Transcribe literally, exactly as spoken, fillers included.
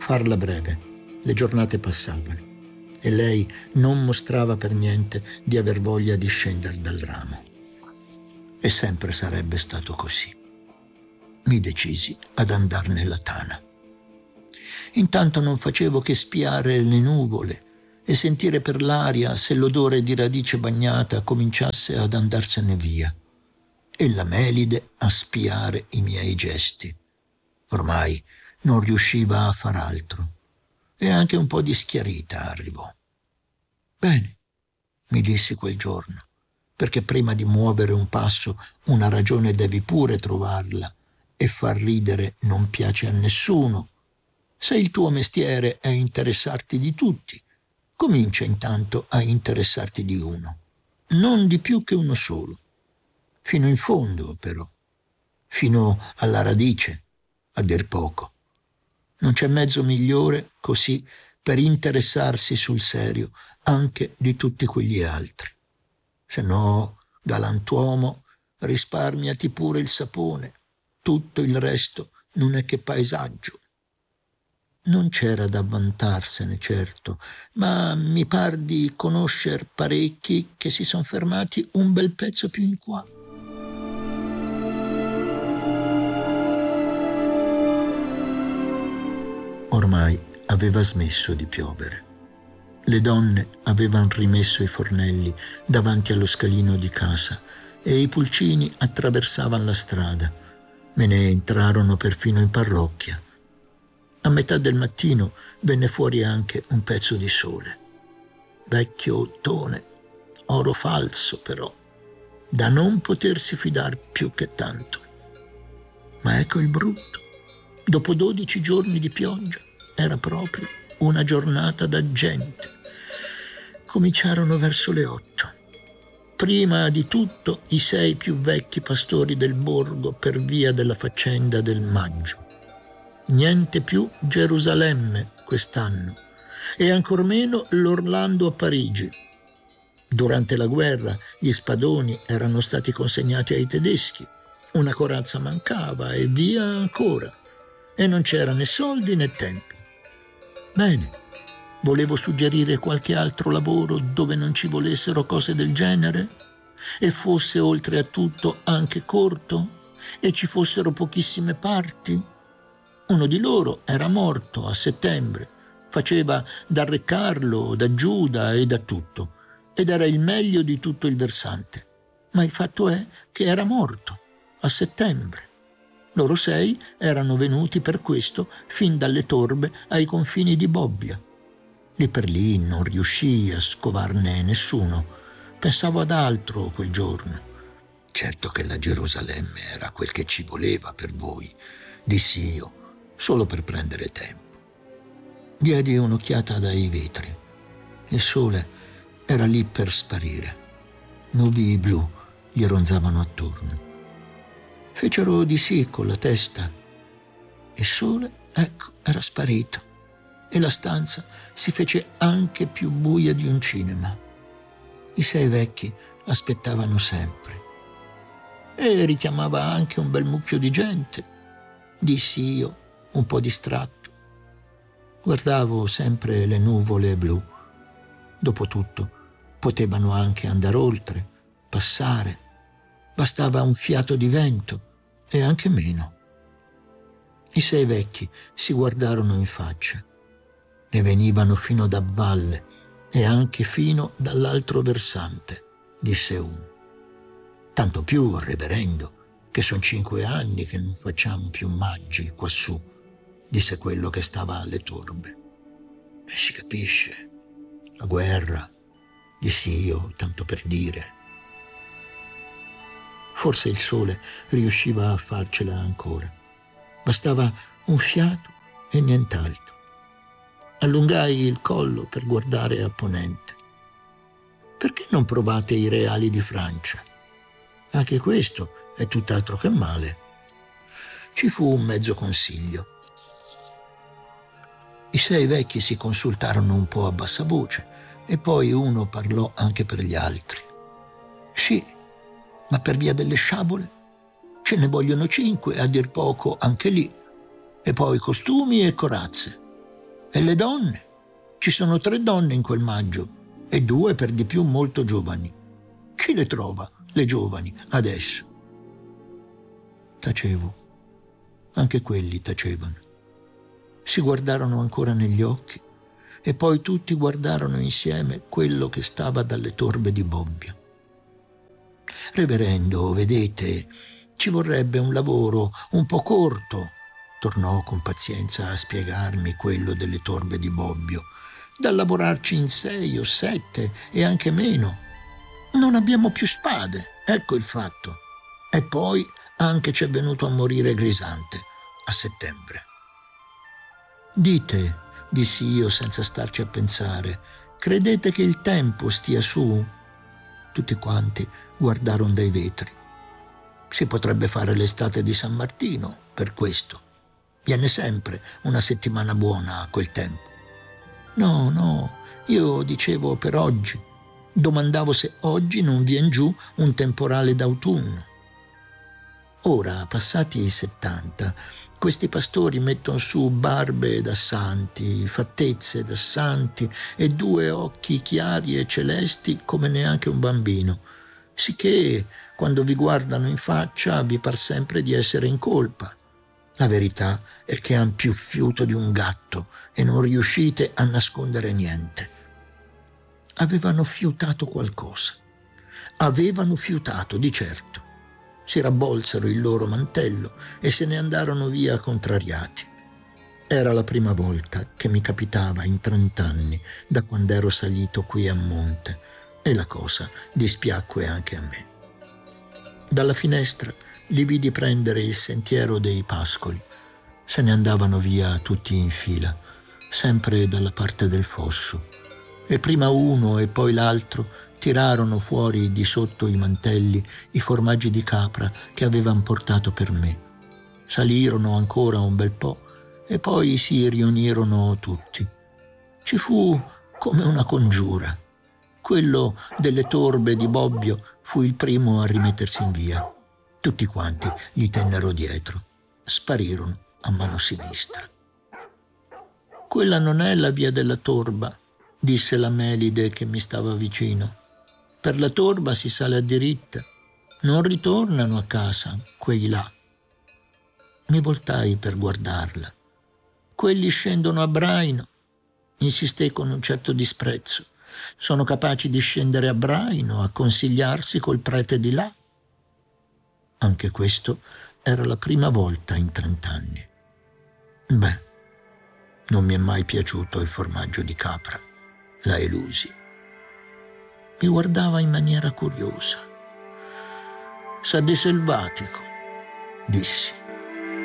Farla breve, le giornate passavano e lei non mostrava per niente di aver voglia di scendere dal ramo. E sempre sarebbe stato così. Mi decisi ad andar nella tana. Intanto non facevo che spiare le nuvole e sentire per l'aria se l'odore di radice bagnata cominciasse ad andarsene via, e la melide a spiare i miei gesti. Ormai non riusciva a far altro e anche un po' di schiarita arrivò. «Bene», mi dissi quel giorno, perché prima di muovere un passo una ragione devi pure trovarla, e far ridere non piace a nessuno. Se il tuo mestiere è interessarti di tutti, comincia intanto a interessarti di uno, non di più che uno solo. Fino in fondo, però, fino alla radice, a dir poco. Non c'è mezzo migliore, così, per interessarsi sul serio anche di tutti quegli altri. Se no, galantuomo, risparmiati pure il sapone. Tutto il resto non è che paesaggio. Non c'era da vantarsene, certo, ma mi par di conoscer parecchi che si son fermati un bel pezzo più in qua. Ormai aveva smesso di piovere. Le donne avevano rimesso i fornelli davanti allo scalino di casa e i pulcini attraversavano la strada. Me ne entrarono perfino in parrocchia. A metà del mattino venne fuori anche un pezzo di sole. Vecchio ottone, oro falso però, da non potersi fidar più che tanto. Ma ecco il brutto. Dopo dodici giorni di pioggia era proprio una giornata da gente. Cominciarono verso le otto. Prima di tutto i sei più vecchi pastori del borgo per via della faccenda del maggio. Niente più Gerusalemme quest'anno e ancor meno l'Orlando a Parigi. Durante la guerra gli spadoni erano stati consegnati ai tedeschi, una corazza mancava e via ancora, e non c'era né soldi né tempi. Bene, volevo suggerire qualche altro lavoro dove non ci volessero cose del genere e fosse oltre a tutto anche corto e ci fossero pochissime parti. Uno di loro era morto a settembre, faceva da Re Carlo, da Giuda e da tutto, ed era il meglio di tutto il versante. Ma il fatto è che era morto a settembre. Loro sei erano venuti per questo fin dalle torbe ai confini di Bobbia. Lì per lì non riuscii a scovarne nessuno. Pensavo ad altro quel giorno. Certo che la Gerusalemme era quel che ci voleva per voi, dissi io, solo per prendere tempo. Diedi un'occhiata dai vetri. Il sole era lì per sparire. Nubi blu gli ronzavano attorno. Fecero di sì con la testa. Il sole, ecco, era sparito e la stanza si fece anche più buia di un cinema. I sei vecchi aspettavano sempre. E richiamava anche un bel mucchio di gente, dissi io, un po' distratto. Guardavo sempre le nuvole blu. Dopotutto, potevano anche andare oltre, passare. Bastava un fiato di vento e anche meno. I sei vecchi si guardarono in faccia. Ne venivano fino da valle e anche fino dall'altro versante, disse uno. Tanto più, reverendo, che son cinque anni che non facciamo più maggi quassù, disse quello che stava alle torbe. E si capisce, la guerra, dissi io, tanto per dire. Forse il sole riusciva a farcela ancora. Bastava un fiato e nient'altro. Allungai il collo per guardare a ponente. Perché non provate i reali di Francia? Anche questo è tutt'altro che male. Ci fu un mezzo consiglio. I sei vecchi si consultarono un po' a bassa voce e poi uno parlò anche per gli altri. Sì, ma per via delle sciabole ce ne vogliono cinque, a dir poco anche lì, e poi costumi e corazze. E le donne? Ci sono tre donne in quel maggio e due per di più molto giovani. Chi le trova, le giovani, adesso? Tacevo. Anche quelli tacevano. Si guardarono ancora negli occhi e poi tutti guardarono insieme quello che stava dalle torbe di Bobbio. Reverendo, vedete, ci vorrebbe un lavoro un po' corto, tornò con pazienza a spiegarmi quello delle torbe di Bobbio, da lavorarci in sei o sette e anche meno. Non abbiamo più spade, ecco il fatto. E poi anche ci è venuto a morire Grisante a settembre. Dite, dissi io senza starci a pensare, credete che il tempo stia su? Tutti quanti guardarono dai vetri. Si potrebbe fare l'estate di San Martino, per questo. Viene sempre una settimana buona a quel tempo. No, no, io dicevo per oggi. Domandavo se oggi non vien giù un temporale d'autunno. Ora, passati i settanta, questi pastori mettono su barbe da santi, fattezze da santi e due occhi chiari e celesti come neanche un bambino, sicché quando vi guardano in faccia vi par sempre di essere in colpa. La verità è che han più fiuto di un gatto e non riuscite a nascondere niente. Avevano fiutato qualcosa. Avevano fiutato, di certo. Si rabbolsero il loro mantello e se ne andarono via contrariati. Era la prima volta che mi capitava in trent'anni da quando ero salito qui a monte e la cosa dispiacque anche a me. Dalla finestra li vidi prendere il sentiero dei pascoli. Se ne andavano via tutti in fila, sempre dalla parte del fosso. E prima uno e poi l'altro tirarono fuori di sotto i mantelli i formaggi di capra che avevan portato per me. Salirono ancora un bel po' e poi si riunirono tutti. Ci fu come una congiura. Quello delle torbe di Bobbio fu il primo a rimettersi in via. Tutti quanti gli tennero dietro. Sparirono a mano sinistra. «Quella non è la via della torba», disse la Melide che mi stava vicino. «Per la torba si sale a diritta. Non ritornano a casa, quei là». Mi voltai per guardarla. «Quelli scendono a Braino», insistei con un certo disprezzo. «Sono capaci di scendere a Braino a consigliarsi col prete di là». Anche questo era la prima volta in trent'anni. Beh, non mi è mai piaciuto il formaggio di capra, la Elusi. Mi guardava in maniera curiosa. «Sa di selvatico», dissi.